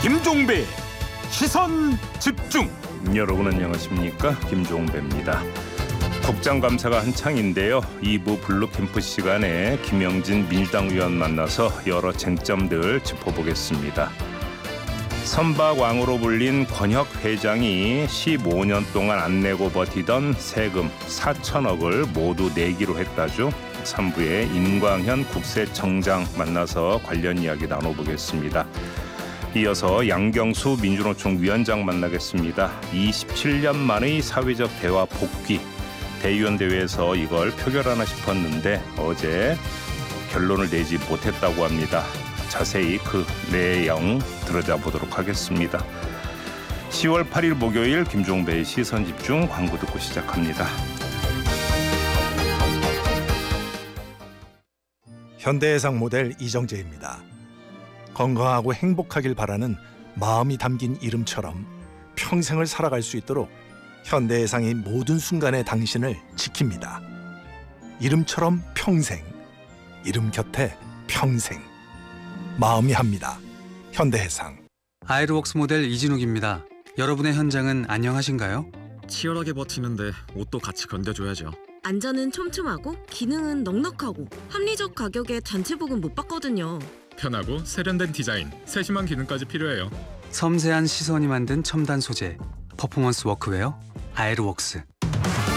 김종배 시선 집중. 여러분 안녕하십니까? 김종배입니다. 국정감사가 한창인데요. 2부 블루캠프 시간에 김영진 민주당 의원 만나서 여러 쟁점들 짚어보겠습니다. 선박왕으로 불린 권혁 회장이 15년 동안 안 내고 버티던 세금 4천억을 모두 내기로 했다죠. 3부에 임광현 국세청장 만나서 관련 이야기 나눠보겠습니다. 이어서 양경수 민주노총 위원장 만나겠습니다. 27년 만의 사회적 대화 복귀. 대의원대회에서 이걸 표결하나 싶었는데 어제 결론을 내지 못했다고 합니다. 자세히 그 내용 들어가 보도록 하겠습니다. 10월 8일 목요일 김종배의 시선집중 광고 듣고 시작합니다. 현대해상 모델 이정재입니다. 건강하고 행복하길 바라는 마음이 담긴 이름처럼 평생을 살아갈 수 있도록 현대해상이 모든 순간에 당신을 지킵니다. 이름처럼 평생, 이름 곁에 평생. 마음이 합니다. 현대해상. 아이르웍스 모델 이진욱입니다. 여러분의 현장은 안녕하신가요? 치열하게 버티는데 옷도 같이 견뎌줘야죠. 안전은 촘촘하고 기능은 넉넉하고 합리적 가격에 단체복은 못 받거든요. 편하고 세련된 디자인, 세심한 기능까지 필요해요. 섬세한 시선이 만든 첨단 소재, 퍼포먼스 워크웨어 아이르웍스.